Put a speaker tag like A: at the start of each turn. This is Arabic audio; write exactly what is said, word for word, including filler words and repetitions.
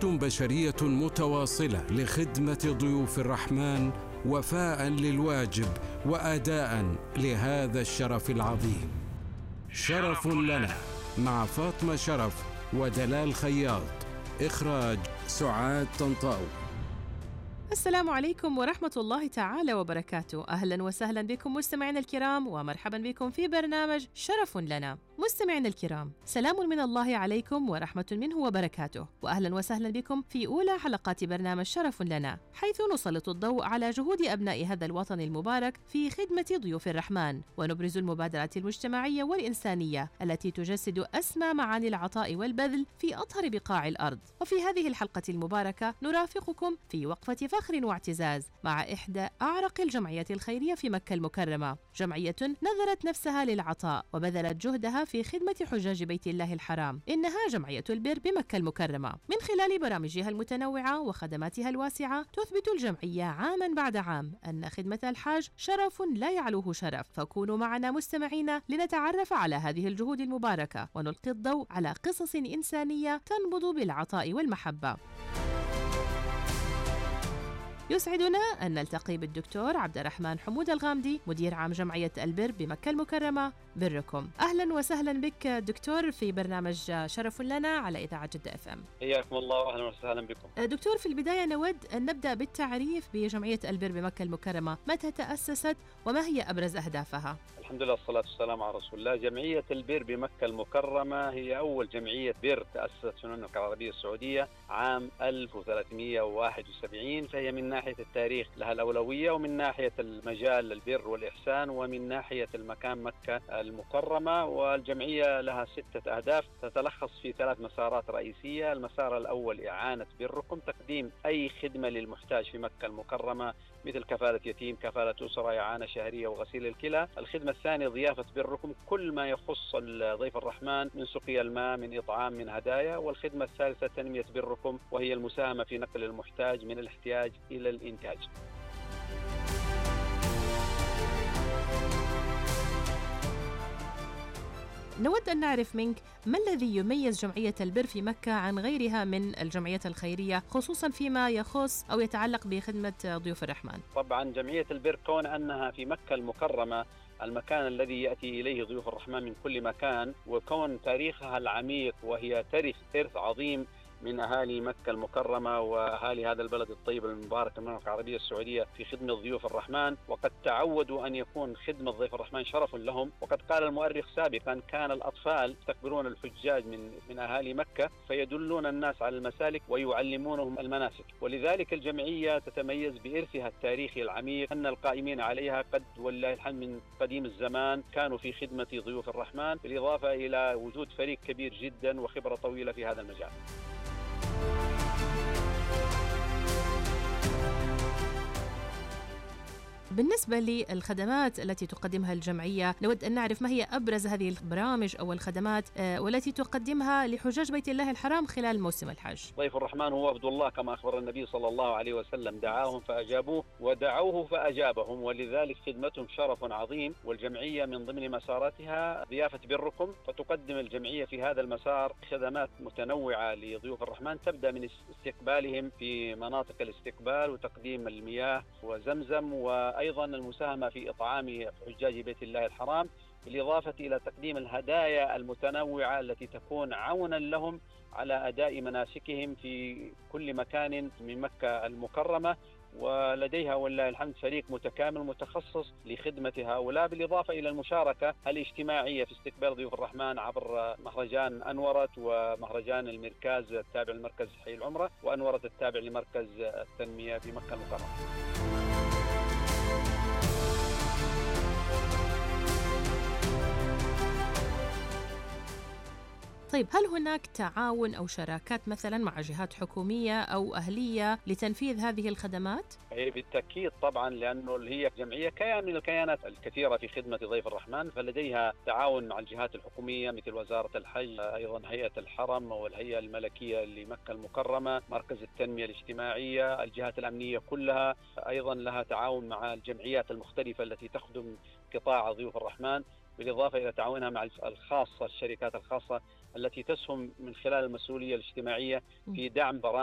A: جهود بشرية متواصلة لخدمة ضيوف الرحمن وفاء للواجب وأداء لهذا الشرف العظيم. شرف لنا مع فاطمة شرف ودلال خياط. إخراج سعاد طنطاوي.
B: السلام عليكم ورحمة الله تعالى وبركاته. أهلا وسهلا بكم مستمعينا الكرام، ومرحبا بكم في برنامج شرف لنا. مستمعينا الكرام، سلام من الله عليكم ورحمة منه وبركاته، وأهلا وسهلا بكم في أولى حلقات برنامج شرف لنا، حيث نسلط الضوء على جهود أبناء هذا الوطن المبارك في خدمة ضيوف الرحمن، ونبرز المبادرات المجتمعية والإنسانية التي تجسد أسمى معاني العطاء والبذل في أطهر بقاع الأرض. وفي هذه الحلقة المباركة نرافقكم في وقفة فخر واعتزاز مع إحدى أعرق الجمعيات الخيرية في مكة المكرمة، جمعية نذرت نفسها للعطاء وبذلت جهدها في خدمة حجاج بيت الله الحرام. إنها جمعية البر بمكة المكرمة. من خلال برامجها المتنوعة وخدماتها الواسعة تثبت الجمعية عاما بعد عام أن خدمة الحاج شرف لا يعلوه شرف. فكونوا معنا مستمعين لنتعرف على هذه الجهود المباركة ونلقي الضوء على قصص إنسانية تنبض بالعطاء والمحبة. يسعدنا أن نلتقي بالدكتور عبد الرحمن حمود الغامدي، مدير عام جمعية البر بمكة المكرمة. بركم. أهلا وسهلا بك دكتور في برنامج شرف لنا على إذاعة جدة اف ام.
C: حياكم الله وأهلا وسهلا بكم.
B: دكتور، في البداية نود أن نبدأ بالتعريف بجمعية البر بمكة المكرمة. متى تأسست وما هي أبرز أهدافها؟
C: الحمد لله والصلاة والسلام على رسول الله. جمعية البر بمكة المكرمة هي أول جمعية بر تأسست في المملكة العربية السعودية عام ألف وثلاثمئة وواحد وسبعين، فهي من ناحية التاريخ لها الأولوية، ومن ناحية المجال البر والإحسان، ومن ناحية المكان مكة المكرمة. والجمعية لها ستة أهداف تتلخص في ثلاث مسارات رئيسية. المسار الأول إعانة بركم، تقديم أي خدمة للمحتاج في مكة المكرمة مثل كفالة يتيم، كفالة أسرة، إعانة شهرية وغسيل الكلى. الخدمة الثانية ضيافة بركم، كل ما يخص ضيف الرحمن من سقيا الماء، من إطعام، من هدايا. والخدمة الثالثة تنمية بركم، وهي المساهمة في نقل المحتاج من الاحتياج إلى الإنتاج.
B: نود أن نعرف منك ما الذي يميز جمعية البر في مكة عن غيرها من الجمعيات الخيرية، خصوصا فيما يخص أو يتعلق بخدمة ضيوف الرحمن؟
C: طبعا جمعية البر كون أنها في مكة المكرمة، المكان الذي يأتي إليه ضيوف الرحمن من كل مكان، وكون تاريخها العميق وهي ترث إرث عظيم من أهالي مكة المكرمة وأهالي هذا البلد الطيب المبارك المملكة العربية السعودية في خدمة ضيوف الرحمن، وقد تعودوا أن يكون خدمة ضيف الرحمن شرف لهم. وقد قال المؤرخ سابقا: كان الأطفال يستقبلون الحجاج من من أهالي مكة فيدلون الناس على المسالك ويعلمونهم المناسك. ولذلك الجمعية تتميز بإرثها التاريخي العميق، أن القائمين عليها قد والله الحمد من قديم الزمان كانوا في خدمة ضيوف الرحمن، بالإضافة إلى وجود فريق كبير جدا وخبرة طويلة في هذا المجال.
B: بالنسبة للخدمات التي تقدمها الجمعية، نود أن نعرف ما هي أبرز هذه البرامج أو الخدمات والتي تقدمها لحجاج بيت الله الحرام خلال موسم الحج.
C: ضيف الرحمن هو عبد الله، كما أخبر النبي صلى الله عليه وسلم: دعاهم فأجابوه ودعوه فأجابهم، ولذلك خدمتهم شرف عظيم. والجمعية من ضمن مساراتها ضيافة بركم، فتقدم الجمعية في هذا المسار خدمات متنوعة لضيوف الرحمن، تبدأ من استقبالهم في مناطق الاستقبال وتقديم المياه وزمزم، و أيضا المساهمة في إطعام حجاج بيت الله الحرام، بالإضافة إلى تقديم الهدايا المتنوعة التي تكون عونا لهم على أداء مناسكهم في كل مكان من مكة المكرمة. ولديها والله الحمد فريق متكامل متخصص لخدمة هؤلاء، بالإضافة إلى المشاركة الاجتماعية في استقبال ضيوف الرحمن عبر مهرجان أنورت ومهرجان المركز التابع لمركز حي العمرة، وأنورت التابع لمركز التنمية في مكة المكرمة.
B: طيب، هل هناك تعاون أو شراكات مثلا مع جهات حكومية أو أهلية لتنفيذ هذه الخدمات؟
C: بالتأكيد طبعا، لأنه هي جمعية كيان من الكيانات الكثيرة في خدمة ضيف الرحمن، فلديها تعاون مع الجهات الحكومية مثل وزارة الحج، أيضا هيئة الحرم والهيئة الملكية لمكة المكرمة، مركز التنمية الاجتماعية، الجهات الأمنية كلها. أيضا لها تعاون مع الجمعيات المختلفة التي تخدم قطاع ضيوف الرحمن، بالإضافة إلى تعاونها مع الخاصة، الشركات الخاصة التي تسهم من خلال المسؤولية الاجتماعية في دعم برامج